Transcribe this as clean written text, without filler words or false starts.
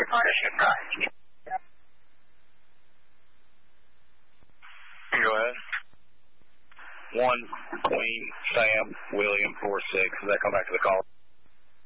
replenishment price. Go ahead. 1 Queen Sam William 46. Does that come back to the call?